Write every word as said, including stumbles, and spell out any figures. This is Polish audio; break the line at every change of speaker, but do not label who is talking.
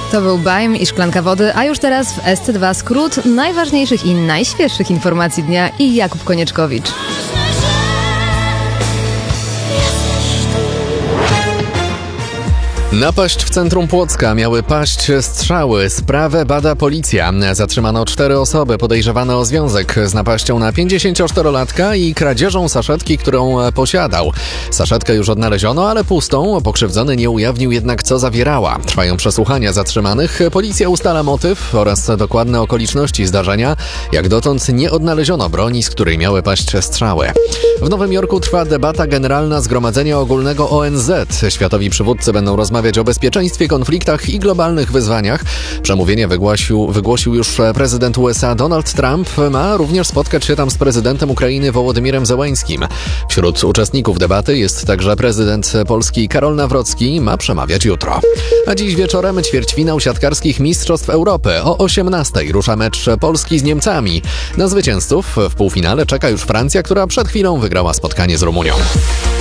To był Bajm i szklanka wody, a już teraz w S C dwa skrót najważniejszych i najświeższych informacji dnia i Jakub Konieczkowicz.
Napaść w centrum Płocka, miały paść strzały. Sprawę bada policja. Zatrzymano cztery osoby podejrzewane o związek z napaścią na pięćdziesięcioczterolatka i kradzieżą saszetki, którą posiadał. Saszetkę już odnaleziono, ale pustą. Pokrzywdzony nie ujawnił jednak, co zawierała. Trwają przesłuchania zatrzymanych. Policja ustala motyw oraz dokładne okoliczności zdarzenia. Jak dotąd nie odnaleziono broni, z której miały paść strzały. W Nowym Jorku trwa debata generalna Zgromadzenia Ogólnego O N Z. Światowi przywódcy będą rozmawiać o bezpieczeństwie, konfliktach i globalnych wyzwaniach. Przemówienie wygłosił, wygłosił już prezydent U S A Donald Trump. Ma również spotkać się tam z prezydentem Ukrainy Wołodymirem Zełeńskim. Wśród uczestników debaty jest także prezydent Polski Karol Nawrocki. Ma przemawiać jutro. A dziś wieczorem ćwierćfinał siatkarskich Mistrzostw Europy. O osiemnastej rusza mecz Polski z Niemcami. Na zwycięzców w półfinale czeka już Francja, która przed chwilą wygrała spotkanie z Rumunią.